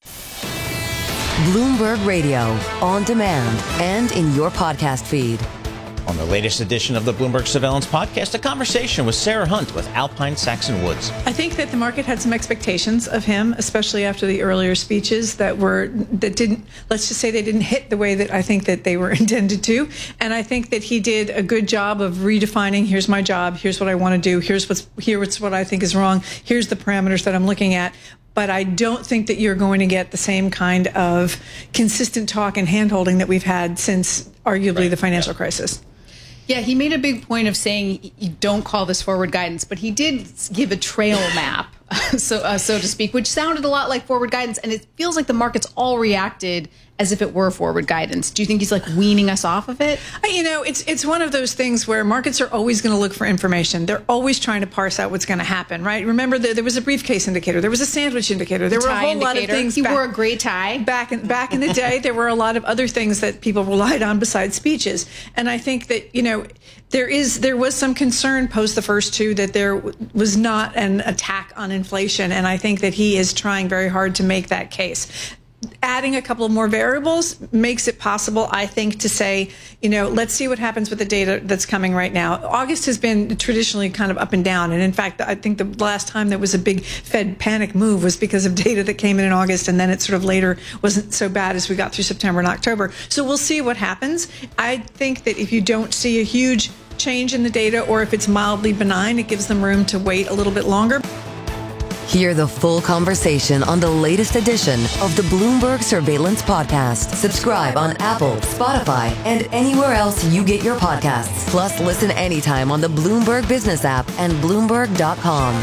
Bloomberg Radio, on demand and in your podcast feed. On the latest edition of the Bloomberg Surveillance Podcast, a conversation with Sarah Hunt with Alpine Saxon Woods. I think that the market had some expectations of him, especially after the earlier speeches that were that didn't. Let's just say they didn't hit the way that I think that they were intended to. And I think that he did a good job of redefining. Here's my job. Here's what I want to do. Here's what's here's what I think is wrong. Here's the parameters that I'm looking at. But I don't think that you're going to get the same kind of consistent talk and handholding that we've had since arguably right. the financial yeah. crisis. Yeah, he made a big point of saying you don't call this forward guidance, but he did give a trail map, so uh, so to speak, which sounded a lot like forward guidance, and it feels like the markets all reacted as if it were forward guidance. Do you think he's like weaning us off of it? You know, it's it's one of those things where markets are always going to look for information. They're always trying to parse out what's going to happen, right? Remember, the, there was a briefcase indicator. There was a sandwich indicator. There the were a whole indicator. lot of things. He back, wore a gray tie. Back in, back in the day, there were a lot of other things that people relied on besides speeches. And I think that, you know, there is there was some concern post the first two that there was not an attack on inflation. And I think that he is trying very hard to make that case. Adding a couple more variables makes it possible, I think, to say, you know, let's see what happens with the data that's coming right now. August has been traditionally kind of up and down. And in fact, I think the last time there was a big Fed panic move was because of data that came in in August. And then it sort of later wasn't so bad as we got through September and October. So we'll see what happens. I think that if you don't see a huge change in the data, or if it's mildly benign, it gives them room to wait a little bit longer. Hear the full conversation on the latest edition of the Bloomberg Surveillance Podcast. Subscribe on Apple, Spotify, and anywhere else you get your podcasts. Plus, listen anytime on the Bloomberg Business app and Bloomberg dot com.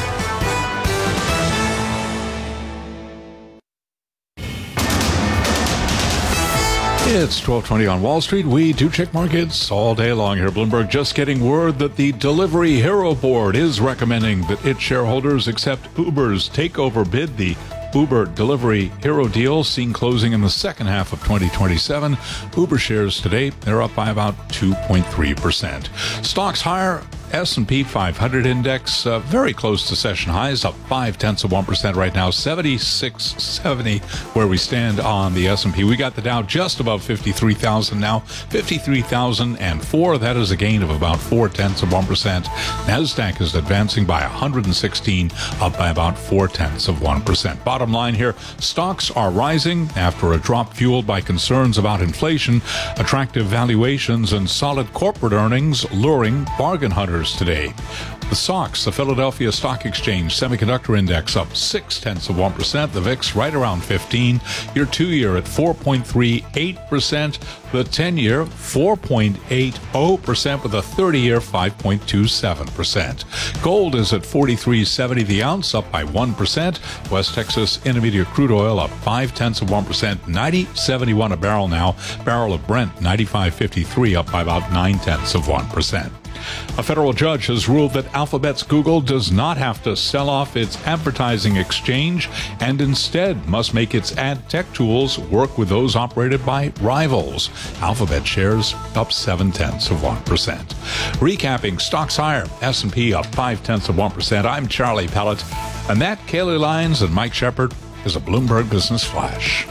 It's twelve twenty on Wall Street. We do check markets all day long here. Bloomberg just getting word that the Delivery Hero Board is recommending that its shareholders accept Uber's takeover bid. The Uber Delivery Hero deal seen closing in the second half of twenty twenty-seven. Uber shares today, they're up by about two point three percent. Stocks higher. S and P five hundred index uh, very close to session highs, up five tenths of one percent right now, seventy-six seventy where we stand on the S and P. We got the Dow just above fifty-three thousand now, fifty-three thousand four. That is a gain of about four tenths of one percent. Nasdaq is advancing by one hundred sixteen, up by about four tenths of one percent. Bottom line here, stocks are rising after a drop fueled by concerns about inflation, attractive valuations, and solid corporate earnings luring bargain hunters shares today. The S O X, the Philadelphia Stock Exchange Semiconductor Index, up six tenths of one percent. The V I X right around fifteen. Your two-year at four point three eight percent. The ten-year four point eight zero percent, with a thirty-year five point two seven percent. Gold is at forty-three seventy the ounce, up by one percent. West Texas Intermediate crude oil up five tenths of one percent, ninety seventy-one a barrel now. Barrel of Brent ninety-five fifty-three, up by about nine tenths of one percent. A federal judge has ruled that Alphabet's Google does not have to sell off its advertising exchange and instead must make its ad tech tools work with those operated by rivals. Alphabet shares up seven tenths of one percent. Recapping, stocks higher, S and P up five tenths of one percent. I'm Charlie Pellet, and that, Kaylee Lyons and Mike Shepard, is a Bloomberg Business Flash.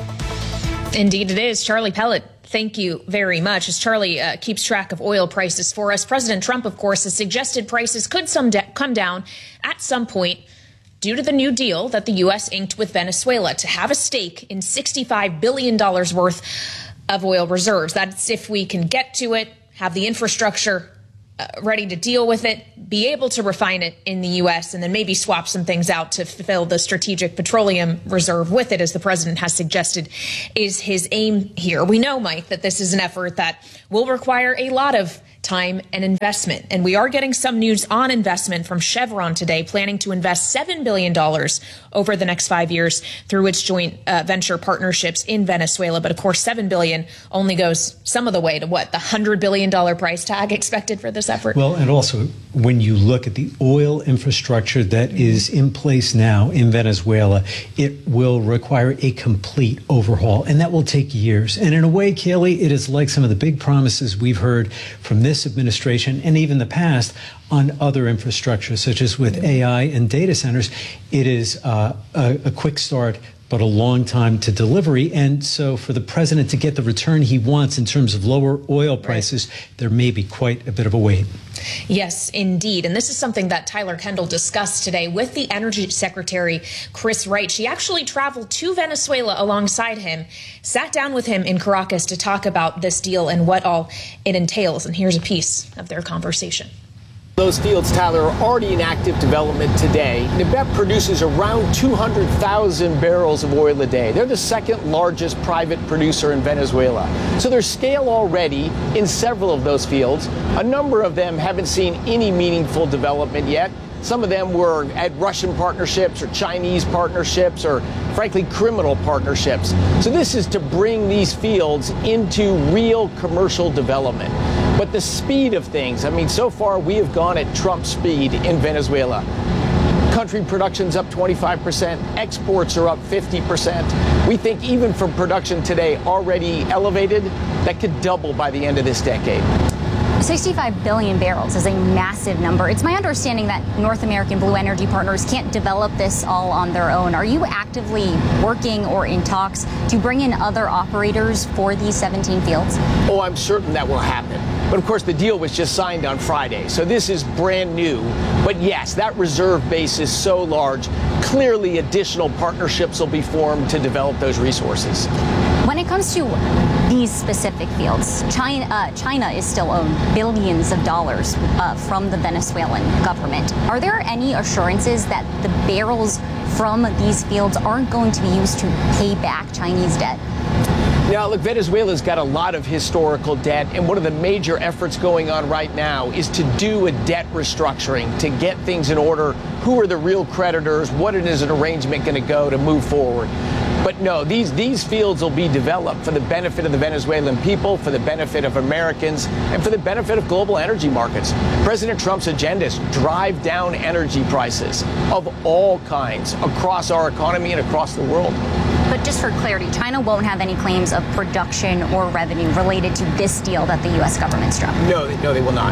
Indeed it is. Charlie Pellet, thank you very much. As Charlie uh, keeps track of oil prices for us, President Trump, of course, has suggested prices could some de- come down at some point due to the new deal that the U S inked with Venezuela to have a stake in sixty-five billion dollars worth of oil reserves. That's if we can get to it, have the infrastructure uh, ready to deal with it, be able to refine it in the U S, and then maybe swap some things out to fulfill the strategic petroleum reserve with it, as the president has suggested is his aim here. We know, Mike, that this is an effort that will require a lot of time and investment. And we are getting some news on investment from Chevron today, planning to invest seven billion dollars over the next five years through its joint uh, venture partnerships in Venezuela. But of course, seven billion dollars only goes some of the way to what, the one hundred billion dollars price tag expected for this effort? Well, and also when you look at the oil infrastructure that is in place now in Venezuela, it will require a complete overhaul, and that will take years. And in a way, Kaylee, it is like some of the big promises we've heard from this administration and even the past on other infrastructure, such as with A I and data centers. It is uh, a, a quick start, but a long time to delivery. And so for the president to get the return he wants in terms of lower oil prices, there may be quite a bit of a wait. Yes, indeed. And this is something that Tyler Kendall discussed today with the Energy Secretary, Chris Wright. She actually traveled to Venezuela alongside him, sat down with him in Caracas to talk about this deal and what all it entails. And here's a piece of their conversation. Those fields, Tyler, are already in active development today. N B E P produces around two hundred thousand barrels of oil a day. They're the second largest private producer in Venezuela. So there's scale already in several of those fields. A number of them haven't seen any meaningful development yet. Some of them were at Russian partnerships or Chinese partnerships or, frankly, criminal partnerships. So this is to bring these fields into real commercial development. But the speed of things, I mean, so far we have gone at Trump speed in Venezuela. Country production's up twenty-five percent, exports are up fifty percent. We think even from production today already elevated, that could double by the end of this decade. sixty-five billion barrels is a massive number. It's my understanding that North American Blue Energy Partners can't develop this all on their own. Are you actively working or in talks to bring in other operators for these seventeen fields? Oh, I'm certain that will happen. But of course, the deal was just signed on Friday, so this is brand new. But yes, that reserve base is so large, clearly additional partnerships will be formed to develop those resources. When it comes to these specific fields, China, uh, China is still owed billions of dollars uh, from the Venezuelan government. Are there any assurances that the barrels from these fields aren't going to be used to pay back Chinese debt? Now, look, Venezuela's got a lot of historical debt, and one of the major efforts going on right now is to do a debt restructuring, to get things in order. Who are the real creditors? What is an arrangement going to go to move forward? But no, these, these fields will be developed for the benefit of the Venezuelan people, for the benefit of Americans, and for the benefit of global energy markets. President Trump's agenda is drive down energy prices of all kinds across our economy and across the world. But just for clarity, China won't have any claims of production or revenue related to this deal that the U S government struck. No, no, they will not.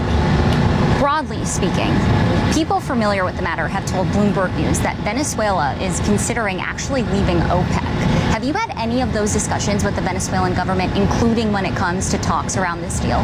Broadly speaking, people familiar with the matter have told Bloomberg News that Venezuela is considering actually leaving OPEC. Have you had any of those discussions with the Venezuelan government, including when it comes to talks around this deal?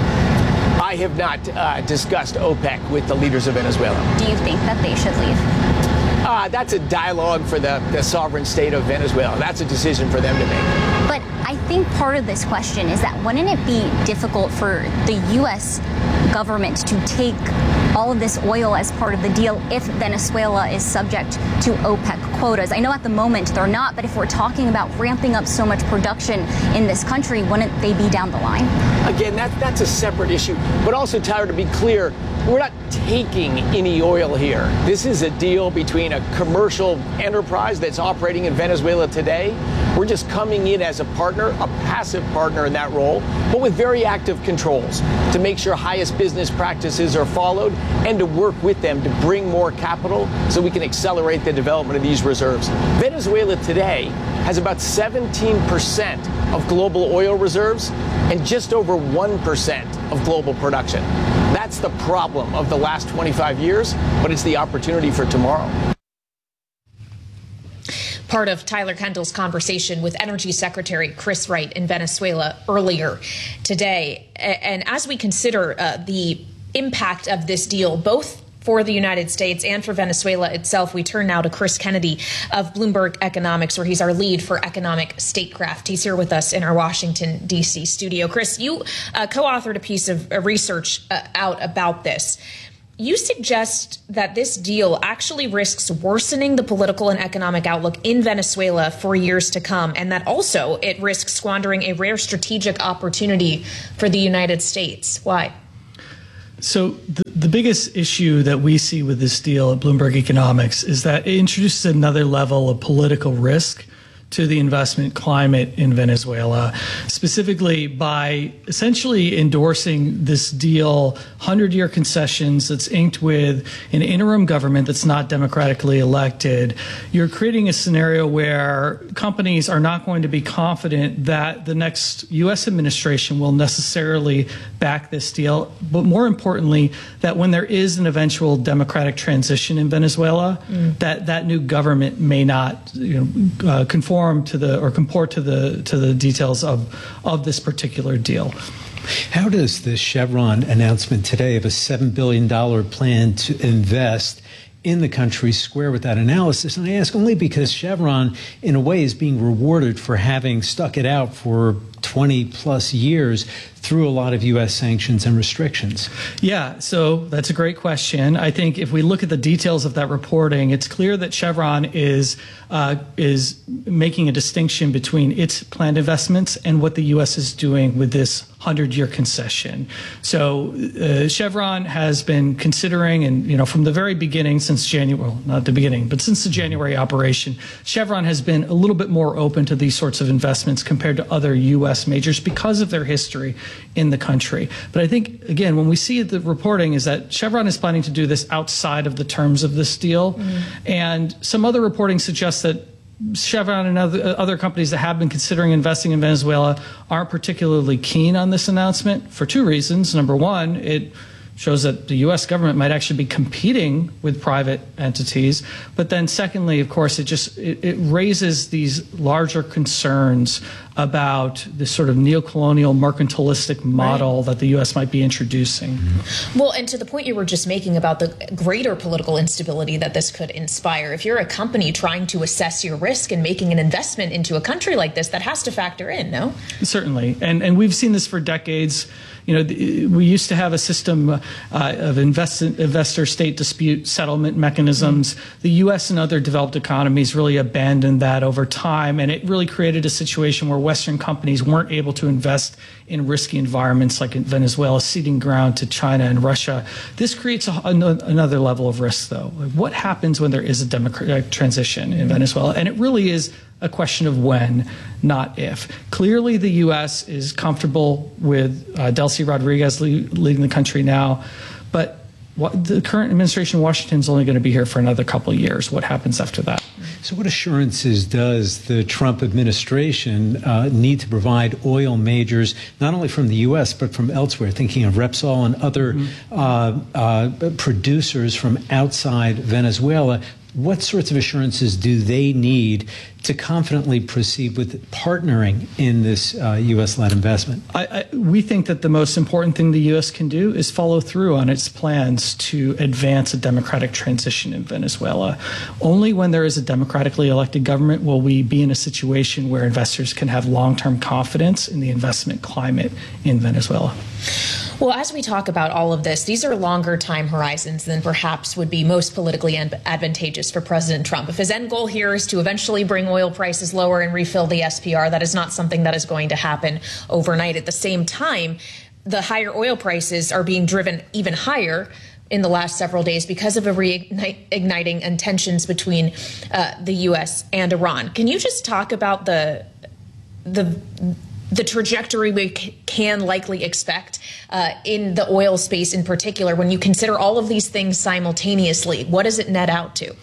I have not uh, discussed OPEC with the leaders of Venezuela. Do you think that they should leave? Uh, that's a dialogue for the, the sovereign state of Venezuela. That's a decision for them to make. But I think part of this question is that wouldn't it be difficult for the U S government to take all of this oil as part of the deal if Venezuela is subject to OPEC quotas? I know at the moment they're not, but if we're talking about ramping up so much production in this country, wouldn't they be down the line? Again, that, that's a separate issue. But also, Tyler, to be clear, we're not taking any oil here. This is a deal between a commercial enterprise that's operating in Venezuela today. We're just coming in as a partner, a passive partner in that role, but with very active controls to make sure highest business practices are followed and to work with them to bring more capital so we can accelerate the development of these reserves. Venezuela today has about seventeen percent of global oil reserves and just over one percent of global production. That's the problem of the last twenty-five years, but it's the opportunity for tomorrow. Part of Tyler Kendall's conversation with Energy Secretary Chris Wright in Venezuela earlier today. And as we consider uh, the impact of this deal, both for the United States and for Venezuela itself, we turn now to Chris Kennedy of Bloomberg Economics, where he's our lead for economic statecraft. He's here with us in our Washington, D C studio. Chris, you uh, co-authored a piece of uh, research uh, out about this. You suggest that this deal actually risks worsening the political and economic outlook in Venezuela for years to come, and that also it risks squandering a rare strategic opportunity for the United States. Why? So the, the biggest issue that we see with this deal at Bloomberg Economics is that it introduces another level of political risk to the investment climate in Venezuela, specifically by essentially endorsing this deal, hundred-year concessions that's inked with an interim government that's not democratically elected. You're creating a scenario where companies are not going to be confident that the next U S administration will necessarily back this deal, but more importantly, that when there is an eventual democratic transition in Venezuela, mm. that that new government may not, you know, uh, conform to the or comport to the to the details of of this particular deal. How does the Chevron announcement today of a seven billion dollars plan to invest in the country square with that analysis? And I ask only because Chevron, in a way, is being rewarded for having stuck it out for twenty plus years through a lot of U S sanctions and restrictions. Yeah, so that's a great question. I think if we look at the details of that reporting, it's clear that Chevron is uh, is making a distinction between its planned investments and what the U S is doing with this hundred-year concession. So uh, Chevron has been considering, and you know, from the very beginning, since January, well, not the beginning, but since the January operation, Chevron has been a little bit more open to these sorts of investments compared to other U S majors because of their history in the country. But I think, again, when we see the reporting is that Chevron is planning to do this outside of the terms of this deal. Mm-hmm. And some other reporting suggests that Chevron and other, other companies that have been considering investing in Venezuela aren't particularly keen on this announcement for two reasons. Number one, it shows that the U S government might actually be competing with private entities. But then secondly, of course, it just it, it raises these larger concerns about this sort of neocolonial mercantilistic model right. that the U S might be introducing. Mm-hmm. Well, and to the point you were just making about the greater political instability that this could inspire, if you're a company trying to assess your risk and making an investment into a country like this, that has to factor in, no? Certainly. And, and we've seen this for decades. You know, the, we used to have a system uh, of invest, investor-state dispute settlement mechanisms. Mm-hmm. The U S and other developed economies really abandoned that over time, and it really created a situation where Western companies weren't able to invest in risky environments like in Venezuela, ceding ground to China and Russia. This creates a, another level of risk, though. What happens when there is a democratic transition in Venezuela? And it really is a question of when, not if. Clearly, the U S is comfortable with uh, Delcy Rodriguez le leading the country now, but what, the current administration in Washington is only going to be here for another couple of years. What happens after that? So what assurances does the Trump administration uh, need to provide oil majors, not only from the U S, but from elsewhere, thinking of Repsol and other mm-hmm. uh, uh, producers from outside Venezuela? What sorts of assurances do they need to confidently proceed with partnering in this uh, U S-led investment? I, I, we think that the most important thing the U S can do is follow through on its plans to advance a democratic transition in Venezuela. Only when there is a democratically elected government will we be in a situation where investors can have long-term confidence in the investment climate in Venezuela. Well, as we talk about all of this, these are longer time horizons than perhaps would be most politically advantageous for President Trump. If his end goal here is to eventually bring oil prices lower and refill the S P R, that is not something that is going to happen overnight. At the same time, the higher oil prices are being driven even higher in the last several days because of a reigniting and tensions between uh, the U S and Iran. Can you just talk about the the the trajectory we c- can likely expect uh, in the oil space in particular when you consider all of these things simultaneously? What does it net out to?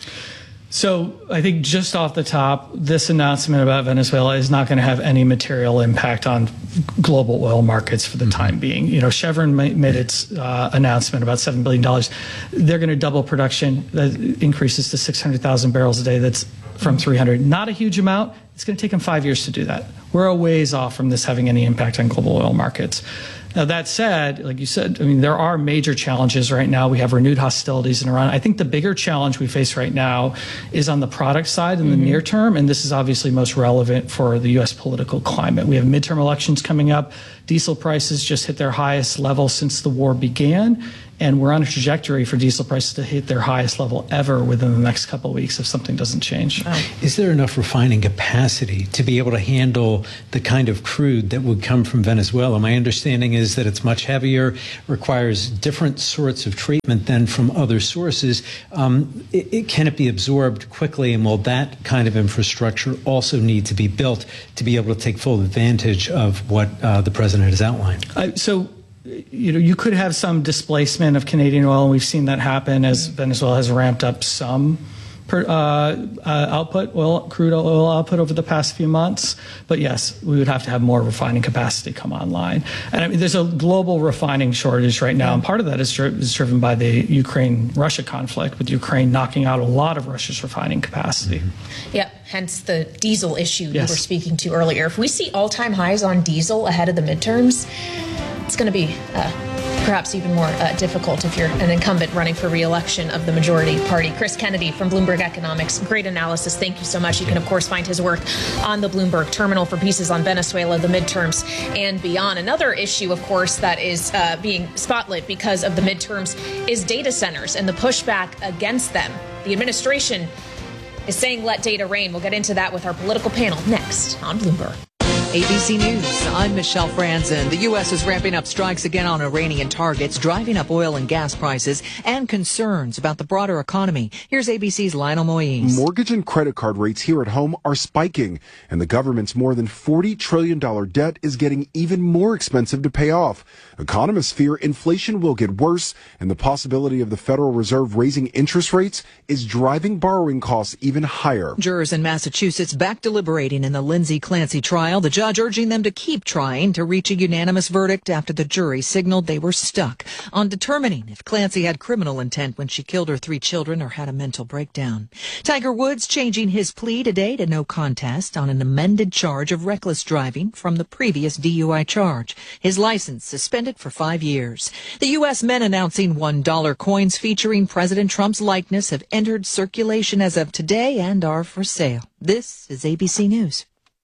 So I think just off the top, this announcement about Venezuela is not going to have any material impact on global oil markets for the time being. You know, Chevron made its uh, announcement about seven billion dollars. They're going to double production. That increases to six hundred thousand barrels a day. That's from three hundred. Not a huge amount. It's going to take them five years to do that. We're a ways off from this having any impact on global oil markets. Now, that said, like you said, I mean, there are major challenges right now. We have renewed hostilities in Iran. I think the bigger challenge we face right now is on the product side in mm-hmm. the near term, and this is obviously most relevant for the U S political climate. We have midterm elections coming up. Diesel prices just hit their highest level since the war began, and we're on a trajectory for diesel prices to hit their highest level ever within the next couple of weeks if something doesn't change. Is there enough refining capacity to be able to handle the kind of crude that would come from Venezuela? My understanding is that it's much heavier, requires different sorts of treatment than from other sources. Um, it, it, can it be absorbed quickly, and will that kind of infrastructure also need to be built to be able to take full advantage of what uh, the president has outlined? Uh, so. You know, you could have some displacement of Canadian oil, and we've seen that happen as Venezuela has ramped up some per, uh, uh, output, oil, crude oil output over the past few months. But yes, we would have to have more refining capacity come online. And I mean, there's a global refining shortage right now, and part of that is, dri- is driven by the Ukraine-Russia conflict, with Ukraine knocking out a lot of Russia's refining capacity. Mm-hmm. Yeah, hence the diesel issue yes. you were speaking to earlier. If we see all-time highs on diesel ahead of the midterms, it's going to be uh, perhaps even more uh, difficult if you're an incumbent running for re-election of the majority party. Chris Kennedy from Bloomberg Economics, great analysis. Thank you so much. You can, of course, find his work on the Bloomberg Terminal for pieces on Venezuela, the midterms, and beyond. Another issue, of course, that is uh, being spotlit because of the midterms is data centers and the pushback against them. The administration is saying let data reign. We'll get into that with our political panel next on Bloomberg. A B C News, I'm Michelle Franzen. The U S is ramping up strikes again on Iranian targets, driving up oil and gas prices, and concerns about the broader economy. Here's A B C's Lionel Moyes. Mortgage and credit card rates here at home are spiking, and the government's more than forty trillion dollars debt is getting even more expensive to pay off. Economists fear inflation will get worse, and the possibility of the Federal Reserve raising interest rates is driving borrowing costs even higher. Jurors in Massachusetts back deliberating in the Lindsay Clancy trial. The judge urging them to keep trying to reach a unanimous verdict after the jury signaled they were stuck on determining if Clancy had criminal intent when she killed her three children or had a mental breakdown. Tiger Woods changing his plea today to no contest on an amended charge of reckless driving from the previous D U I charge. His license suspended for five years. The U S men announcing one dollar coins featuring President Trump's likeness have entered circulation as of today and are for sale. This is A B C News.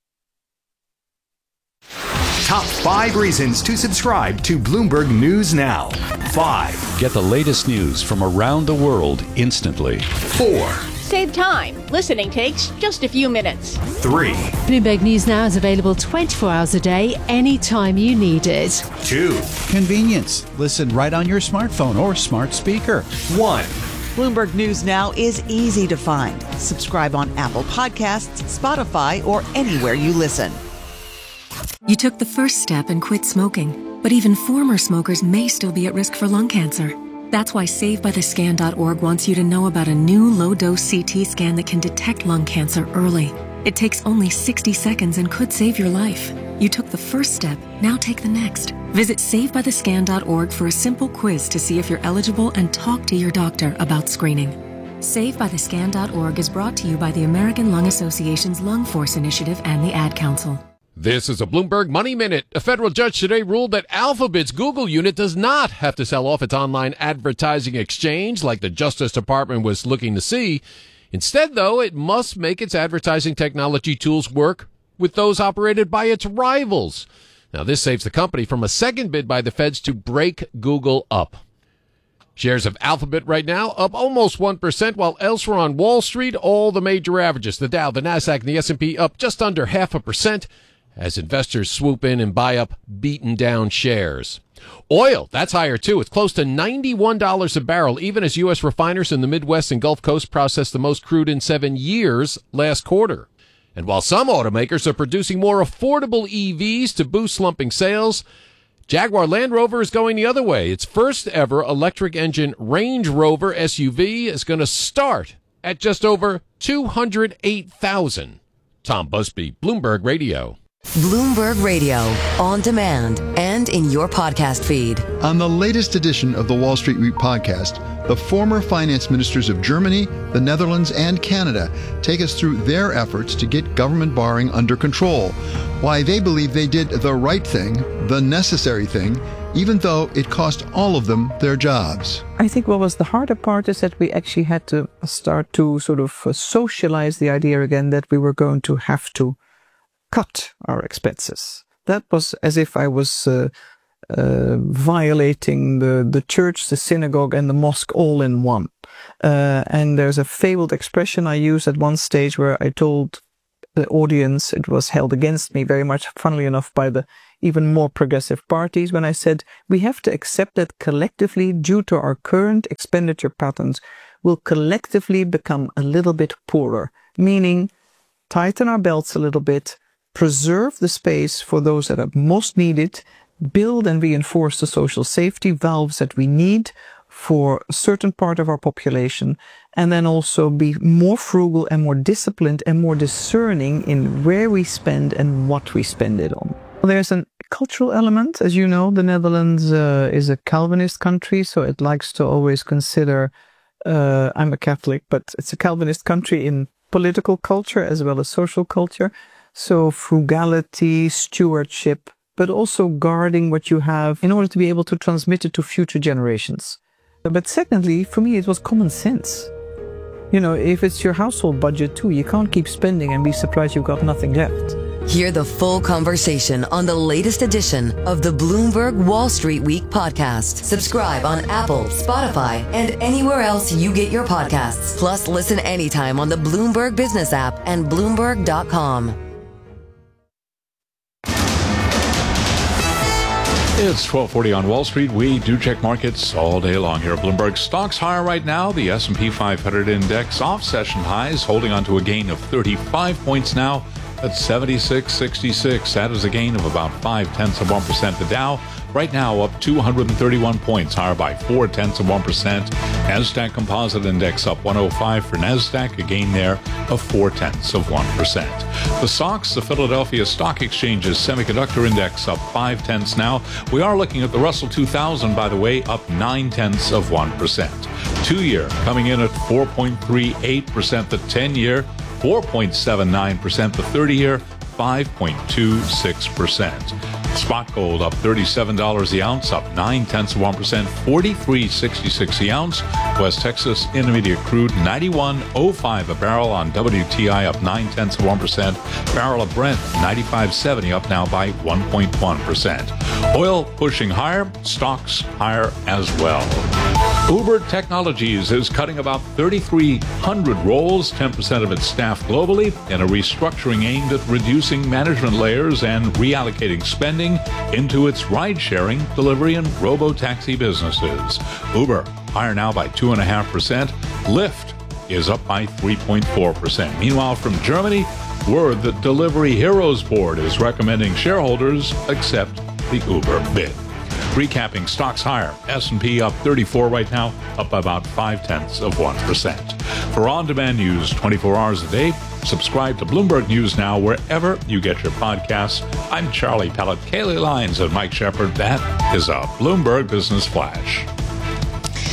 Top five reasons to subscribe to Bloomberg News Now. Five. Get the latest news from around the world instantly. Four. Save time. Listening takes just a few minutes. Three. Bloomberg News Now is available twenty-four hours a day, anytime you need it. Two. Convenience. Listen right on your smartphone or smart speaker. One. Bloomberg News Now is easy to find. Subscribe on Apple Podcasts, Spotify, or anywhere you listen. You took the first step and quit smoking, but even former smokers may still be at risk for lung cancer. That's why Save By The Scan dot org wants you to know about a new low-dose C T scan that can detect lung cancer early. It takes only sixty seconds and could save your life. You took the first step, now take the next. Visit Save By The Scan dot org for a simple quiz to see if you're eligible and talk to your doctor about screening. Save By The Scan dot org is brought to you by the American Lung Association's Lung Force Initiative and the Ad Council. This is a Bloomberg Money Minute. A federal judge today ruled that Alphabet's Google unit does not have to sell off its online advertising exchange like the Justice Department was looking to see. Instead, though, it must make its advertising technology tools work with those operated by its rivals. Now, this saves the company from a second bid by the feds to break Google up. Shares of Alphabet right now up almost one percent, while elsewhere on Wall Street, all the major averages, the Dow, the Nasdaq, and the S and P up just under half a percent, as investors swoop in and buy up beaten down shares. Oil, that's higher too. It's close to ninety-one dollars a barrel, even as U S refiners in the Midwest and Gulf Coast processed the most crude in seven years last quarter. And while some automakers are producing more affordable E Vs to boost slumping sales, Jaguar Land Rover is going the other way. Its first ever electric engine Range Rover S U V is going to start at just over two hundred eight thousand dollars. Tom Busby, Bloomberg Radio. Bloomberg Radio, on demand and in your podcast feed. On the latest edition of the Wall Street Week podcast, the former finance ministers of Germany, the Netherlands, and Canada take us through their efforts to get government borrowing under control, why they believe they did the right thing, the necessary thing, even though it cost all of them their jobs. I think what was the harder part is that we actually had to start to sort of socialize the idea again that we were going to have to cut our expenses. That was as if I was uh, uh, violating the, the church, the synagogue, and the mosque all in one. Uh, and there's a fabled expression I used at one stage where I told the audience, it was held against me very much, funnily enough, by the even more progressive parties, when I said, we have to accept that collectively, due to our current expenditure patterns, we'll collectively become a little bit poorer, meaning tighten our belts a little bit, preserve the space for those that are most needed, build and reinforce the social safety valves that we need for a certain part of our population, and then also be more frugal and more disciplined and more discerning in where we spend and what we spend it on. There's a cultural element. As you know, the Netherlands uh, is a Calvinist country, so it likes to always consider, uh, I'm a Catholic, but it's a Calvinist country in political culture as well as social culture. So frugality, stewardship, but also guarding what you have in order to be able to transmit it to future generations. But secondly, for me, it was common sense. You know, if it's your household budget too, you can't keep spending and be surprised you've got nothing left. Hear the full conversation on the latest edition of the Bloomberg Wall Street Week podcast. Subscribe on Apple, Spotify, and anywhere else you get your podcasts. Plus, listen anytime on the Bloomberg Business app and Bloomberg dot com. It's twelve forty on Wall Street. We do check markets all day long here at Bloomberg. Stocks higher right now. The S and P five hundred index off session highs, holding on to a gain of thirty-five points now at seventy-six sixty-six. That is a gain of about five tenths of one percent. The Dow right now up two hundred thirty-one points, higher by four tenths of one percent. Nasdaq Composite Index up one oh five for Nasdaq, a gain there of four tenths of one percent. The S O X, the Philadelphia Stock Exchange's Semiconductor Index, up five tenths now. We are looking at the Russell two thousand, by the way, up nine tenths of one percent. Two-year coming in at four point three eight percent. The ten-year, four point seven nine percent. The thirty-year, five point two six percent. Spot gold up thirty-seven dollars the ounce, up nine tenths of one percent, forty-three sixty-six the ounce. West Texas Intermediate crude ninety-one oh five a barrel on W T I, up nine tenths of one percent. Barrel of Brent ninety-five seventy, up now by one point one percent. Oil pushing higher, stocks higher as well. Uber Technologies is cutting about thirty-three hundred roles, ten percent of its staff globally, in a restructuring aimed at reducing management layers and reallocating spending into its ride-sharing, delivery, and robo-taxi businesses. Uber higher now by two point five percent. Lyft is up by three point four percent. Meanwhile, from Germany, word that Delivery Heroes Board is recommending shareholders accept the Uber bid. Recapping, stocks higher. S and P up thirty-four right now, up by about five tenths of one percent. For on-demand news twenty-four hours a day, subscribe to Bloomberg News Now wherever you get your podcasts. I'm Charlie Pellet, Kaylee Lyons, and Mike Shepard. That is a Bloomberg Business Flash.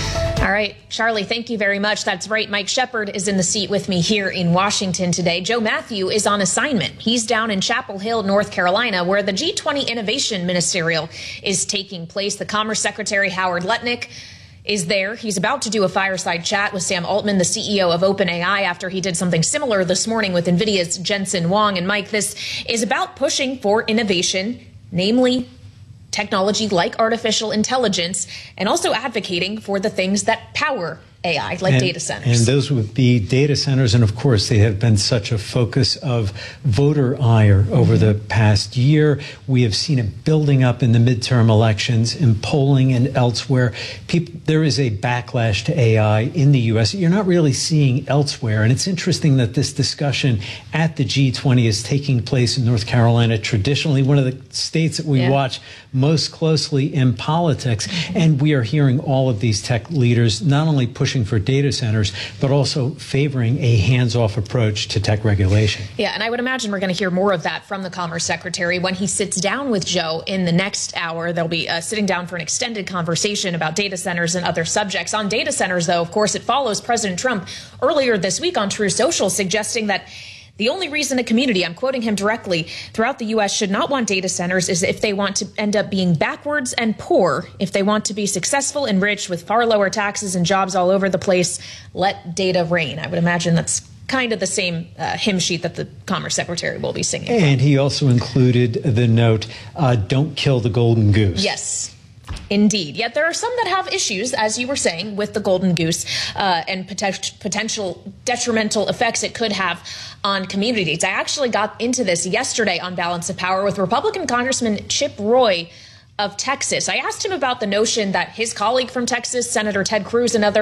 All right, Charlie, thank you very much. That's right. Mike Shepard is in the seat with me here in Washington today. Joe Matthew is on assignment. He's down in Chapel Hill, North Carolina, where the G twenty Innovation Ministerial is taking place. The Commerce Secretary, Howard Lutnick, is there. He's about to do a fireside chat with Sam Altman, the C E O of OpenAI, after he did something similar this morning with NVIDIA's Jensen Huang. And Mike, this is about pushing for innovation, namely technology like artificial intelligence, and also advocating for the things that power A I, like and, data centers. And those would be data centers. And of course, they have been such a focus of voter ire over the past year. We have seen it building up in the midterm elections, in polling and elsewhere. People, there is a backlash to A I in the U S you're not really seeing elsewhere. And it's interesting that this discussion at the G twenty is taking place in North Carolina, traditionally one of the states that we yeah. watch most closely in politics. Mm-hmm. And we are hearing all of these tech leaders not only pushing for data centers, but also favoring a hands-off approach to tech regulation. Yeah, and I would imagine we're going to hear more of that from the Commerce Secretary when he sits down with Joe in the next hour. They'll be uh, sitting down for an extended conversation about data centers and other subjects. On data centers, though, of course, it follows President Trump earlier this week on True Social suggesting that the only reason a community, I'm quoting him directly, throughout the U S should not want data centers is if they want to end up being backwards and poor. If they want to be successful and rich with far lower taxes and jobs all over the place, let data reign. I would imagine that's kind of the same uh, hymn sheet that the Commerce Secretary will be singing. And he also included the note, uh, don't kill the golden goose. Yes. Indeed. Yet there are some that have issues, as you were saying, with the golden goose uh, and pot- potential detrimental effects it could have on communities. I actually got into this yesterday on Balance of Power with Republican Congressman Chip Roy of Texas. I asked him about the notion that his colleague from Texas, Senator Ted Cruz, and others